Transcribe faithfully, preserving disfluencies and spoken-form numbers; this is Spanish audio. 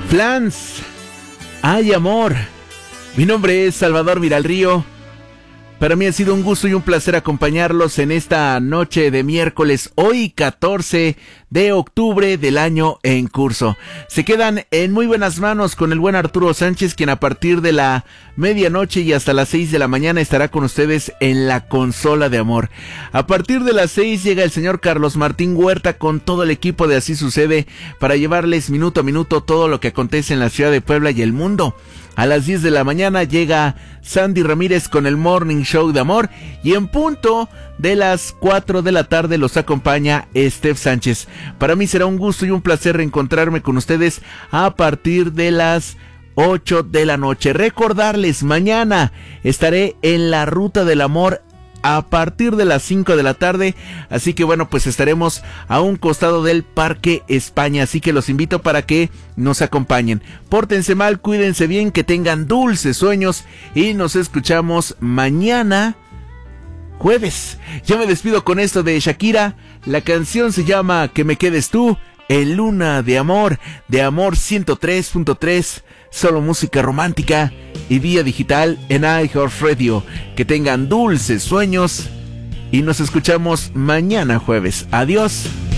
Flans, hay amor. Mi nombre es Salvador Viralrío. Para mí ha sido un gusto y un placer acompañarlos en esta noche de miércoles, hoy catorce de octubre del año en curso. Se quedan en muy buenas manos con el buen Arturo Sánchez, quien a partir de la medianoche y hasta las seis de la mañana estará con ustedes en la consola de amor. A partir de las seis llega el señor Carlos Martín Huerta con todo el equipo de Así Sucede para llevarles minuto a minuto todo lo que acontece en la ciudad de Puebla y el mundo. A las diez de la mañana llega Sandy Ramírez con el Morning Show de Amor y en punto de las cuatro de la tarde los acompaña Steph Sánchez. Para mí será un gusto y un placer reencontrarme con ustedes a partir de las ocho de la noche. Recordarles, mañana estaré en la Ruta del Amor a partir de las cinco de la tarde, así que bueno, pues estaremos a un costado del Parque España, así que los invito para que nos acompañen. Pórtense mal, cuídense bien, que tengan dulces sueños y nos escuchamos mañana jueves. Ya me despido con esto de Shakira, la canción se llama Que me quedes tú, en Luna de Amor, de Amor ciento tres punto tres, solo música romántica y vía digital en iHeartRadio. Que tengan dulces sueños y nos escuchamos mañana jueves. Adiós.